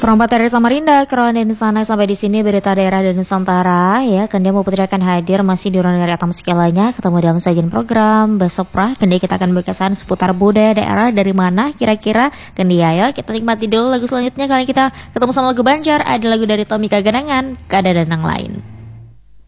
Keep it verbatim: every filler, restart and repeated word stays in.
Perompat dari Samarinda, Kerawan dan sana sampai di sini berita daerah dan Nusantara ya. Kendi mau putri akan hadir masih di ruang dari atam segalanya. Ketemu dalam sajian program besok prah. Kendi kita akan berkesan seputar budaya daerah dari mana kira-kira. Kendi ayo kita nikmati dulu lagu selanjutnya. Kali kita ketemu sama lagu Banjar. Ada lagu dari Tommy Kaganangan, Kada dan yang lain.